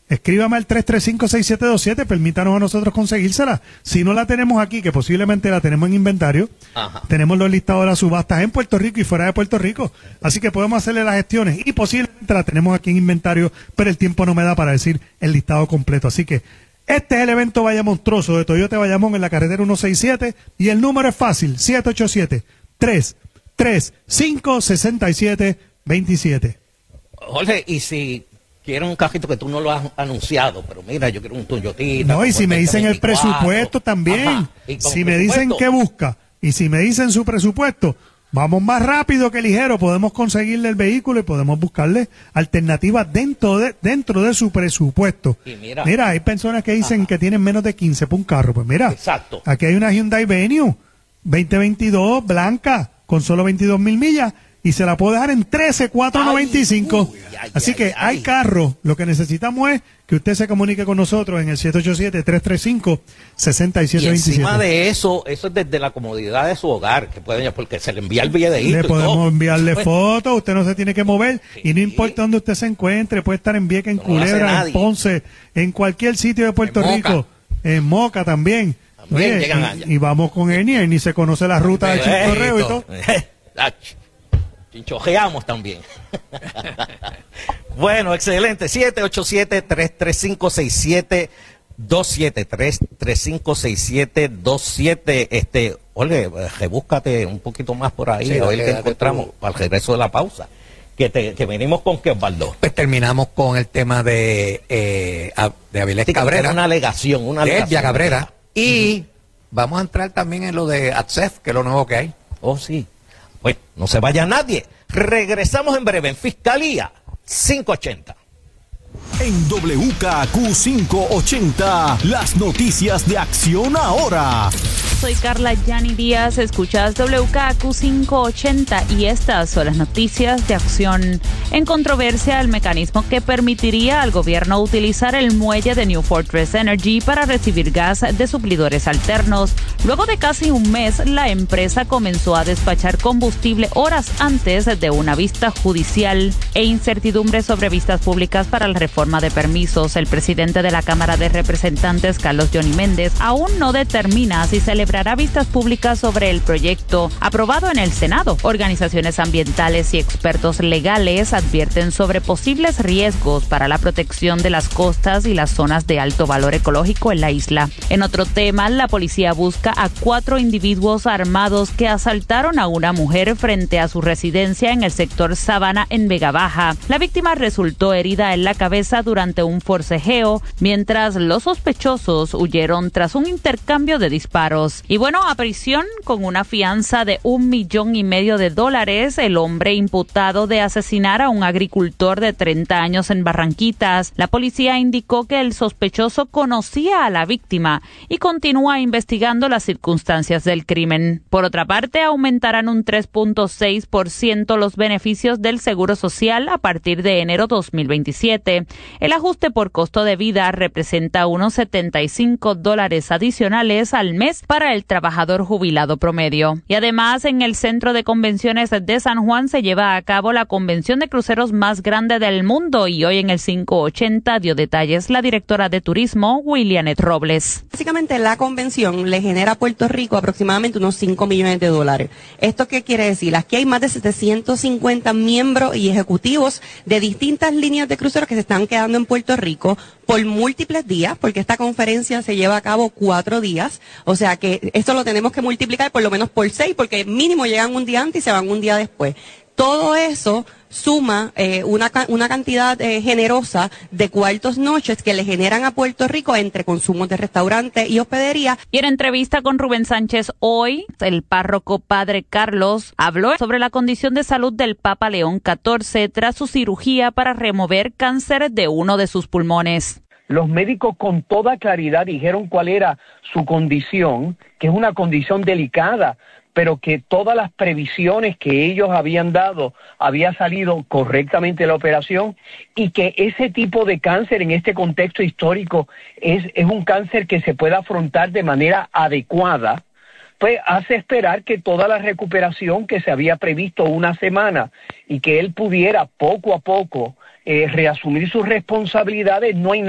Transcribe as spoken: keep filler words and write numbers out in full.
escríbame al tres tres cinco, seis siete dos siete, permítanos a nosotros conseguírsela. Si no la tenemos aquí, que posiblemente la tenemos en inventario, Ajá. tenemos los listados de las subastas en Puerto Rico y fuera de Puerto Rico, así que podemos hacerle las gestiones y posiblemente la tenemos aquí en inventario, pero el tiempo no me da para decir el listado completo. Así que este es el evento Vaya Monstruoso de Toyota Bayamón en la carretera ciento sesenta y siete y el número es fácil, siete ocho siete, tres tres cinco, seis siete dos siete. Jorge, y si quiero un cajito que tú no lo has anunciado, pero mira, yo quiero un Toyotita. No, y si me dicen el presupuesto también, si me dicen qué busca, y si me dicen su presupuesto, vamos más rápido que ligero, podemos conseguirle el vehículo y podemos buscarle alternativas dentro de dentro de su presupuesto. Mira, mira, hay personas que dicen Ajá. que tienen menos de quince por un carro, pues mira, Exacto. aquí hay una Hyundai Venue veinte veintidós blanca con solo veintidós mil millas, y se la puedo dejar en trece mil cuatrocientos noventa y cinco. Ay, ay, Así ay, que ay, hay ay. carro. Lo que necesitamos es que usted se comunique con nosotros en el siete ocho siete, tres tres cinco, seis siete dos siete. Y encima de eso, eso es desde la comodidad de su hogar, que pueden, porque se le envía el videíto. Le podemos todo. enviarle pues, fotos, usted no se tiene que mover, sí, y no importa dónde usted se encuentre, puede estar en Vieques, en no Culebra, en Ponce, en cualquier sitio de Puerto en Rico, Moca. en Moca también. también Oye, llegan allá. Y, y vamos con Eni, Eni se conoce la ruta de Chinchorreo y todo. Chinchojeamos también. Bueno, excelente. siete ocho siete, tres tres cinco, seis siete dos siete. tres tres cinco, seis siete dos siete. Este, oye, rebúscate un poquito más por ahí, sí, a ver qué encontramos al regreso de la pausa. Que, te, que venimos con qué, Osvaldo. Pues terminamos con el tema de, eh, de Avilés sí, Cabrera. Una alegación, una de alegación. Elvia Cabrera. Y uh-huh. vamos a entrar también en lo de A T S E F, que es lo nuevo que hay. Oh, sí. Pues no se vaya nadie. Regresamos en breve en Fiscalía quinientos ochenta. En W K Q quinientos ochenta, las noticias de Acción Ahora. Soy Carla Yani Díaz, escuchas W K Q quinientos ochenta y estas son las noticias de Acción. En controversia, el mecanismo que permitiría al gobierno utilizar el muelle de New Fortress Energy para recibir gas de suplidores alternos. Luego de casi un mes, la empresa comenzó a despachar combustible horas antes de una vista judicial e incertidumbre sobre vistas públicas para la reforma de permisos. El presidente de la Cámara de Representantes, Carlos Johnny Méndez, aún no determina si celebrará vistas públicas sobre el proyecto aprobado en el Senado. Organizaciones ambientales y expertos legales advierten sobre posibles riesgos para la protección de las costas y las zonas de alto valor ecológico en la isla. En otro tema, la policía busca a cuatro individuos armados que asaltaron a una mujer frente a su residencia en el sector Sabana en Vega Baja. La víctima resultó herida en la cabeza durante un forcejeo, mientras los sospechosos huyeron tras un intercambio de disparos. Y bueno, a prisión con una fianza de un millón y medio de dólares, el hombre imputado de asesinar a un agricultor de treinta años en Barranquitas. La policía indicó que el sospechoso conocía a la víctima y continúa investigando las circunstancias del crimen. Por otra parte, aumentarán un tres punto seis por ciento los beneficios del Seguro Social a partir de enero dos mil veintisiete. El ajuste por costo de vida representa unos setenta y cinco dólares adicionales al mes para el trabajador jubilado promedio. Y además, en el Centro de Convenciones de San Juan se lleva a cabo la convención de cruceros más grande del mundo y hoy en el quinientos ochenta dio detalles la directora de turismo, Willianet Robles. Básicamente la convención le genera a Puerto Rico aproximadamente unos cinco millones de dólares. ¿Esto qué quiere decir? Aquí hay más de setecientos cincuenta miembros y ejecutivos de distintas líneas de cruceros que se están quedando en Puerto Rico por múltiples días, porque esta conferencia se lleva a cabo cuatro días, o sea que esto lo tenemos que multiplicar por lo menos por seis, porque mínimo llegan un día antes y se van un día después. Todo eso suma eh, una, una cantidad eh, generosa de cuartos noches que le generan a Puerto Rico entre consumos de restaurantes y hospedería. Y en entrevista con Rubén Sánchez hoy, el párroco Padre Carlos habló sobre la condición de salud del Papa León catorce tras su cirugía para remover cáncer de uno de sus pulmones. Los médicos con toda claridad dijeron cuál era su condición, que es una condición delicada, pero que todas las previsiones que ellos habían dado había salido correctamente la operación y que ese tipo de cáncer en este contexto histórico es, es un cáncer que se puede afrontar de manera adecuada, pues hace esperar que toda la recuperación que se había previsto una semana y que él pudiera poco a poco eh, reasumir sus responsabilidades, no hay